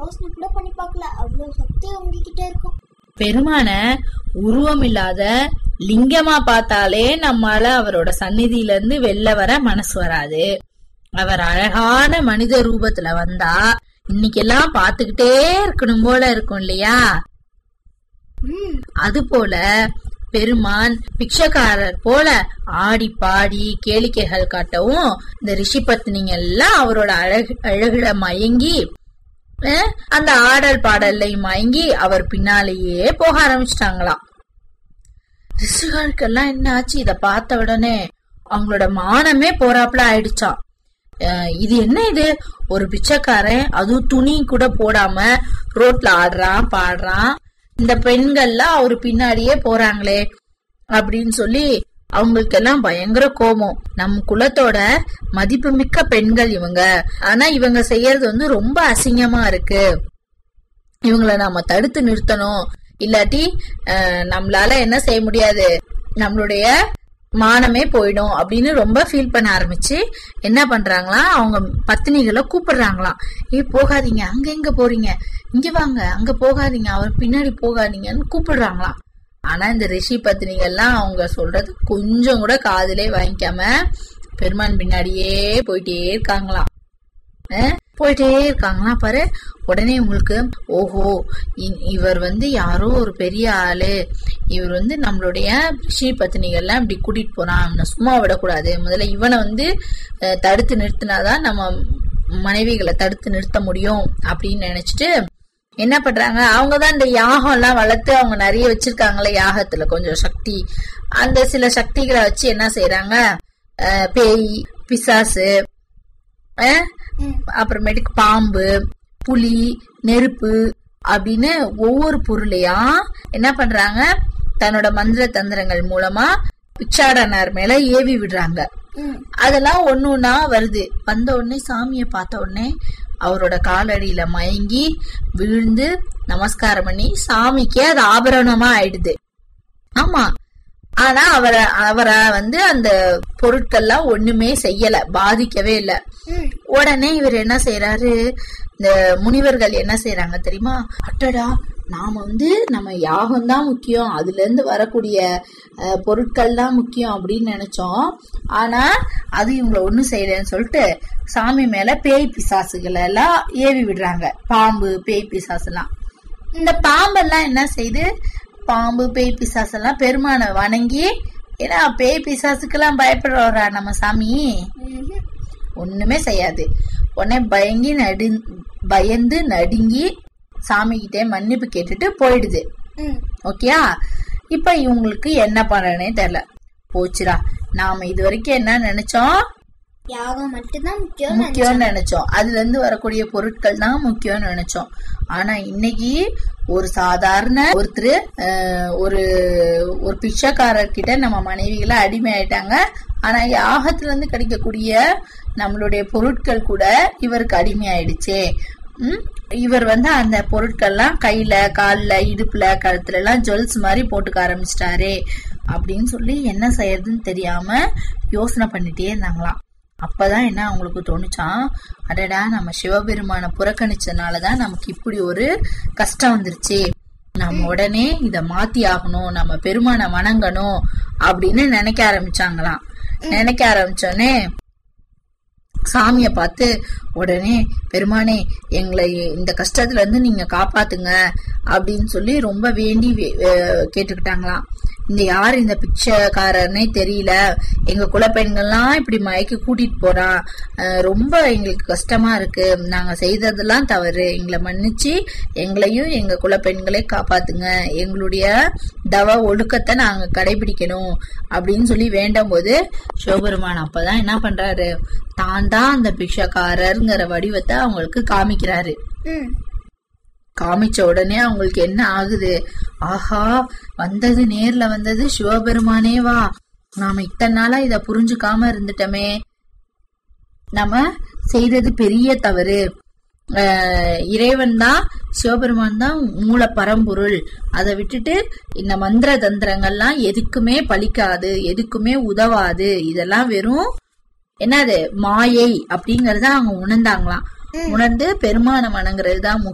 யோசனை கூட பண்ணி பார்க்கல. அவ்வளவு சக்தி உங்ககிட்ட இருக்கும். பெருமான உருவம் இல்லாத லிங்கமா பார்த்தாலே நம்மால அவரோட சந்நிதியில இருந்து வெளில வர மனசு வராது. அவர் அழகான மனித ரூபத்துல வந்தா இன்னைக்கெல்லாம் பாத்துக்கிட்டே இருக்கணும் போல இருக்கும் இல்லையா? அது போல பெருமான் பிக்ஷக்காரர் போல ஆடி பாடி கேளிக்கைகள் காட்டவும் இந்த ரிஷி பத்னிங்க எல்லாம் அவரோட அழகுல மயங்கி அந்த ஆடல் பாடல்லையும் மயங்கி அவர் பின்னாலேயே போக ஆரம்பிச்சிட்டாங்களாம். ரிஷிகளுக்கெல்லாம் என்ன ஆச்சு, இத பார்த்த உடனே அவங்களோட மானமே போறாப்புல ஆயிடுச்சான். இது என்ன, இது ஒரு பிச்சைக்காரன் அதுவும் துணி கூட போடாம ரோட்ல ஆடுறான் பாடுறான், இந்த பெண்கள்லாம் அவரு பின்னாடியே போறாங்களே அப்படின்னு சொல்லி அவங்களுக்கு எல்லாம் பயங்கர கோபம். நம் குலத்தோட மதிப்பு மிக்க பெண்கள் இவங்க, ஆனா இவங்க செய்யறது ரொம்ப அசிங்கமா இருக்கு, இவங்களை நாம தடுத்து நிறுத்தணும், இல்லாட்டி நம்மளால என்ன செய்ய முடியாது, நம்மளுடைய மானமே போயிடும் அப்படின்னு ரொம்ப ஃபீல் பண்ண ஆரம்பிச்சு என்ன பண்றாங்களாம், அவங்க பத்தினிகளை கூப்பிடுறாங்களாம். போகாதீங்க, அங்க எங்க போறீங்க, இங்க வாங்க, அங்க போகாதீங்க, அவர் பின்னாடி போகாதீங்கன்னு கூப்பிடுறாங்களாம். ஆனா இந்த ரிஷி பத்தினிகள்லாம் அவங்க சொல்றது கொஞ்சம் கூட காதுலே வாங்கிக்காம பெருமான் பின்னாடியே போயிட்டே இருக்காங்களாம். பாரு. உடனே உங்களுக்கு ஓஹோ, இவர் யாரோ ஒரு பெரிய ஆளு, இவர் நம்மளுடைய ரிஷி பத்தினிகள்லாம் இப்படி கூட்டிட்டு போறான், சும்மா விடக்கூடாது, முதல்ல இவனை தடுத்து நிறுத்தினாதான் நம்ம மனைவிகளை தடுத்து நிறுத்த முடியும் அப்படின்னு நினைச்சிட்டு என்ன பண்றாங்க, அவங்கதான் இந்த யாகம் எல்லாம் வளர்த்து அவங்க நிறைய வச்சிருக்காங்களே, யாகத்துல கொஞ்சம் சக்தி, அந்த சில சக்திகளை வச்சு என்ன செய்யறாங்க, பேய் பிசாசு அப்புறமேட்டுக்கு பாம்பு புலி நெருப்பு அப்படின்னு ஒவ்வொரு பொருளையா என்ன பண்றாங்க, தன்னோட மந்திர தந்திரங்கள் மூலமா பிச்சாடனார் மேல ஏவி விடுறாங்க. அதெல்லாம் ஒண்ணுன்னா வருது. வந்த உடனே சாமிய பார்த்த உடனே அவரோட காலடியில மயங்கி விழுந்து நமஸ்காரம் பண்ணி சாமிக்கு அது ஆபரணமா ஆயிடுது. ஆமா, ஆனா அவரை அந்த பொருட்கள்லாம் ஒண்ணுமே செய்யல, பாதிக்கவே இல்ல. உடனே இவர் என்ன செய்யறாரு, இந்த முனிவர்கள் என்ன செய்யறாங்க தெரியுமா, அட்டடா நாம நம்ம யாகம் தான் முக்கியம், அதுல இருந்து வரக்கூடிய பொருட்கள் தான் முக்கியம் அப்படின்னு நினைச்சோம், ஆனா அது இவங்களை ஒண்ணும் செய்யலன்னு சொல்லிட்டு சாமி மேல பேய் பிசாசுகளை எல்லாம் ஏவி விடுறாங்க. பாம்பு பேய் பிசாசு எல்லாம். இந்த பாம்பெல்லாம் என்ன செய்யுது, பாம்பு பேய் பிசாசெல்லாம் பெருமானை வணங்கி, ஏன்னா பேய் பிசாசுக்கெல்லாம் பயப்படுறா நம்ம சாமி, ஒண்ணுமே செய்யாது. உடனே பயந்து நடுங்கி சாமி கிட்டே மன்னிப்பு கேட்டுட்டு போயிடுது. ஓகேயா? இப்ப இவங்களுக்கு என்ன பண்ணனே தெரியல. போச்சுரா, நாம இது வரைக்கும் என்ன நினைச்சோம், யாகம் மட்டும்தான் முக்கியம்னு நினைச்சோம், அதுல இருந்து வரக்கூடிய பொருட்கள் தான் முக்கியம்னு நினைச்சோம். ஆனா இன்னைக்கு ஒரு சாதாரண ஒருத்தர் ஒரு பிச்சைக்காரர்கிட்ட நம்ம மனைவிகளை அடிமை ஆயிட்டாங்க. ஆனா யாகத்துல இருந்து கிடைக்கக்கூடிய நம்மளுடைய பொருட்கள் கூட இவருக்கு அடிமை ஆயிடுச்சே. இவர் அந்த பொருட்கள்லாம் கையில கால்ல இடுப்புல கழுத்துல எல்லாம் ஜுவல்ஸ் மாதிரி போட்டுக்க ஆரம்பிச்சிட்டாரே அப்படின்னு சொல்லி என்ன செய்யறதுன்னு தெரியாம யோசனை பண்ணிட்டே இருந்தாங்களாம். அப்பதான் என்ன அவங்களுக்கு தோணுச்சான், அடடா நம்ம சிவபெருமான புறக்கணிச்சதுனாலதான் நமக்கு இப்படி ஒரு கஷ்டம் வந்துருச்சு, நம்ம உடனே இத மாத்தி ஆகணும், நம்ம பெருமான வணங்கணும் அப்படின்னு நினைக்க ஆரம்பிச்சாங்களாம். நினைக்க ஆரம்பிச்சோடனே சாமிய பார்த்து உடனே பெருமானே எங்களை இந்த கஷ்டத்துல இருந்து நீங்க காப்பாத்துங்க அப்படின்னு சொல்லி ரொம்ப வேண்டி கேட்டுக்கிட்டாங்களாம். யாரு இந்த பிச்சைக்காரனே தெரியல, எங்க குலப்பெண்கள்லாம் இப்படி மயக்கி கூட்டிட்டு போறான், ரொம்ப எங்களுக்கு கஷ்டமா இருக்கு, நாங்க செய்ததெல்லாம் தவறு, எங்களை மன்னிச்சு எங்களையும் எங்க குலப்பெண்களை காப்பாத்துங்க, எங்களுடைய தவ ஒழுக்கத்தை நாங்க கடைபிடிக்கணும் அப்படின்னு சொல்லி வேண்டும் போது சிவபெருமான் அப்பதான் என்ன பண்றாரு, தான் தான் அந்த பிச்சைக்காரருங்கிற வடிவத்தை அவங்களுக்கு காமிக்கிறாரு. காமிச்ச உடனே அவங்களுக்கு என்ன ஆகுது, ஆஹா வந்தது நேர்ல வந்தது சிவபெருமானே வா, நாம இத்தனை நாளா இத புரிஞ்சுக்காம இருந்துட்டோமே, நம்ம செய்தது பெரிய தவறு, இறைவன் தான் சிவபெருமான் தான் மூல பரம்பொருள், அதை விட்டுட்டு இந்த மந்திர தந்திரங்கள்லாம் எதுக்குமே பலிக்காது, எதுக்குமே உதவாது, இதெல்லாம் வெறும் என்னது மாயை அப்படிங்கறத அவங்க உணர்ந்தாங்களாம். உணர்ந்து பெருமான வணங்குறதுதான்